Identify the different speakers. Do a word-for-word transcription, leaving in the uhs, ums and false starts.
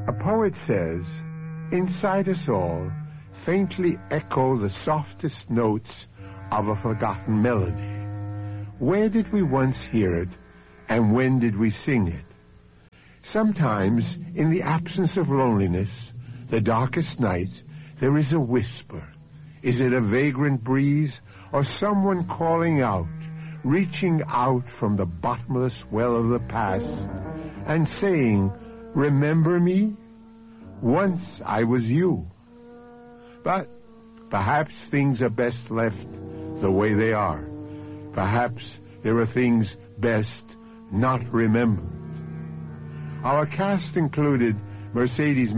Speaker 1: A poet says, inside us all faintly echo the softest notes of a forgotten melody. Where did we once hear it, and when did we sing it? Sometimes, in the absence of loneliness, the darkest night, there is a whisper. Is it a vagrant breeze, or someone calling out, reaching out from the bottomless well of the past, and saying, remember me? Once I was you. But perhaps things are best left the way they are. Perhaps there are things best not remembered. Our cast included Mercedes